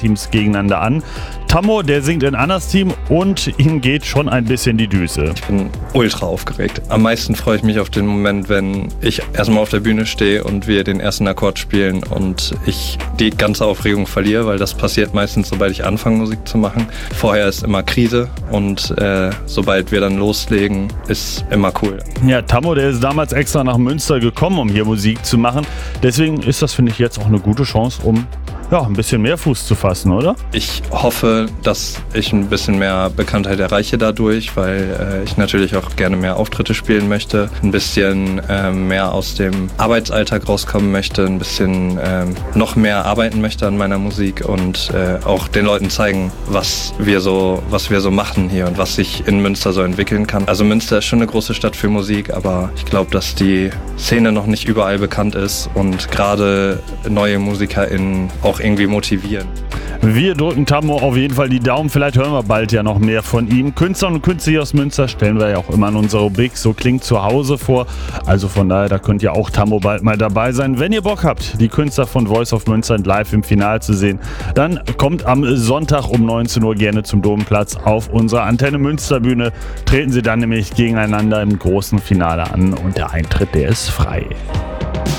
Teams gegeneinander an. Tammo, der singt in Annas Team und ihm geht schon ein bisschen die Düse. Ich bin ultra aufgeregt. Am meisten freue ich mich auf den Moment, wenn ich erstmal auf der Bühne stehe und wir den ersten Akkord spielen und ich die ganze Aufregung verliere, weil das passiert meistens, sobald ich anfange, Musik zu machen. Vorher ist immer Krise und sobald wir dann loslegen, ist immer cool. Ja, Tammo, der ist damals extra nach Münster gekommen, um hier Musik zu machen. Deswegen ist das, finde ich, jetzt auch eine gute Chance, um ein bisschen mehr Fuß zu fassen, oder? Ich hoffe, dass ich ein bisschen mehr Bekanntheit erreiche dadurch, weil ich natürlich auch gerne mehr Auftritte spielen möchte, ein bisschen mehr aus dem Arbeitsalltag rauskommen möchte, ein bisschen noch mehr arbeiten möchte an meiner Musik und auch den Leuten zeigen, was wir so machen hier und was sich in Münster so entwickeln kann. Also Münster ist schon eine große Stadt für Musik, aber ich glaube, dass die Szene noch nicht überall bekannt ist und gerade neue MusikerInnen auch irgendwie motivieren. Wir drücken Tammo auf jeden Fall die Daumen. Vielleicht hören wir bald ja noch mehr von ihm. Künstler und Künstler aus Münster stellen wir ja auch immer in unserer Rubrik So klingt zu Hause vor. Also von daher, da könnt ihr auch Tammo bald mal dabei sein. Wenn ihr Bock habt, die Künstler von Voice of Münster live im Finale zu sehen, dann kommt am Sonntag um 19 Uhr gerne zum Domplatz auf unserer Antenne Münsterbühne. Treten sie dann nämlich gegeneinander im großen Finale an und der Eintritt, der ist frei.